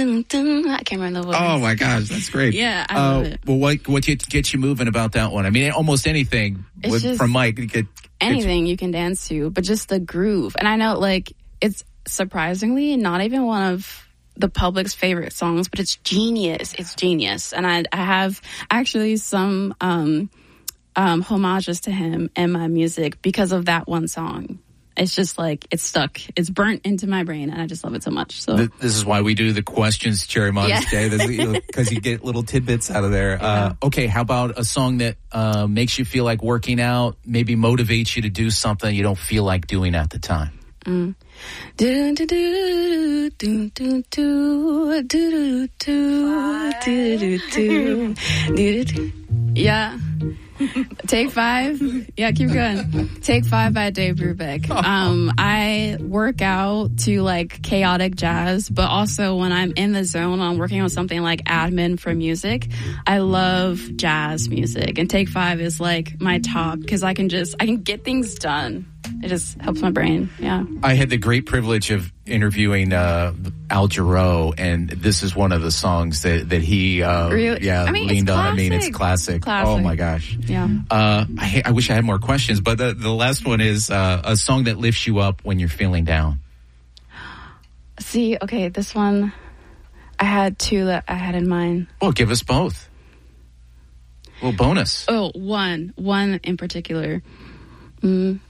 I can't remember the words. Oh my gosh, that's great. Yeah, I love it. Well, what gets you moving about that one? I mean, almost anything from Mike. Anything you can dance to, but just the groove. And I know, like, it's surprisingly not even one of the public's favorite songs, but it's genius. It's genius. And I have actually some homages to him in my music because of that one song. It's just like, it's stuck. It's burnt into my brain, and I just love it so much. So this is why we do the questions, Cherry Modest Day, because you get little tidbits out of there. Yeah. Okay, how about a song that makes you feel like working out, maybe motivates you to do something you don't feel like doing at the time? Yeah. Take 5. Yeah, keep going. Take 5 by Dave Brubeck. I work out to like chaotic jazz, but also when I'm in the zone, I'm working on something like admin for music. I love jazz music, and Take 5 is like my top because I can get things done. It just helps my brain. Yeah. I had the great privilege of interviewing Al Jarreau, and this is one of the songs that he really? leaned on. I mean, it's classic. Oh my gosh. Yeah. I wish I had more questions, but the last one is a song that lifts you up when you're feeling down. See, okay, this one, I had 2 that I had in mind. Well, give us both. A little bonus. Oh, one in particular.